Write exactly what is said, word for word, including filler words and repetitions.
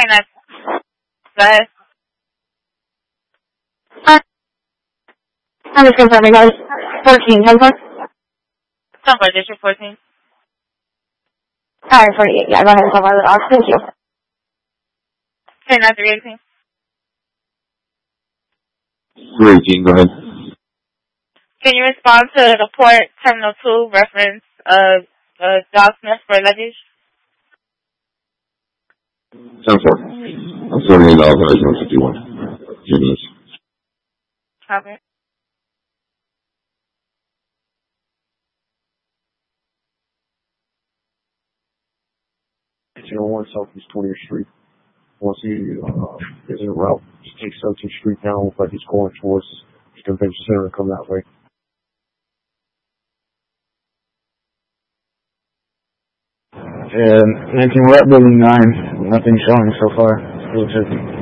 Okay, that's go ahead. Uh, I'm just confirming. I was fourteen. Ten four? Somewhere, District fourteen. Alright, forty-eight. Yeah, go ahead and call my dog. Thank you. Okay, now three eighteen. three eighteen, go ahead. Can you respond to the port terminal two reference of uh, Doc Smith for luggage? ten four. I'm forty-eight dollars and fifty-one. Two minutes. Copy. eighteen oh one Southeast twentieth Street. Once he uh, is en route, just take seventeenth Street down, looks like he's going towards the convention center and come that way. Yeah, nineteen, we're at building nine. Nothing showing so far. Looks like